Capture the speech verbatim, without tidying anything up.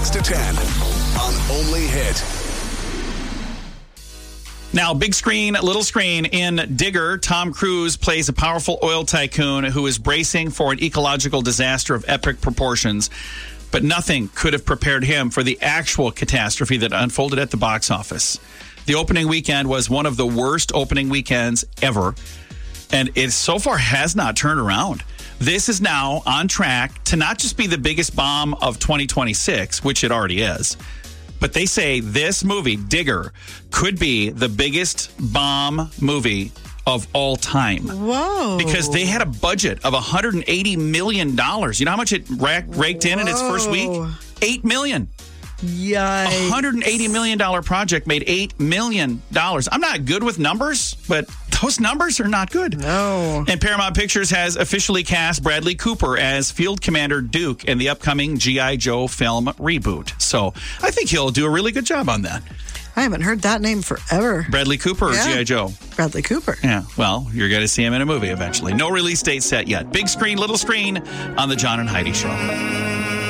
six to ten on Only Hit. Now, big screen, little screen. In Digger, Tom Cruise plays a powerful oil tycoon who is bracing for an ecological disaster of epic proportions. But nothing could have prepared him for the actual catastrophe that unfolded at the box office. The opening weekend was one of the worst opening weekends ever. And it so far has not turned around. This is now on track to not just be the biggest bomb of twenty twenty-six, which it already is, but they say this movie, Digger, could be the biggest bomb movie of all time. Whoa. Because they had a budget of one hundred eighty million dollars. You know how much it ra- raked in in its first week? eight million dollars. Yikes. A one hundred eighty million dollars project made eight million dollars. I'm not good with numbers, but those numbers are not good. No. And Paramount Pictures has officially cast Bradley Cooper as Field Commander Duke in the upcoming G I. Joe film reboot. So I think he'll do a really good job on that. I haven't heard that name forever. Bradley Cooper or Yeah. G I. Joe? Bradley Cooper. Yeah, well, you're going to see him in a movie eventually. No release date set yet. Big screen, little screen on The John and Heidi Show.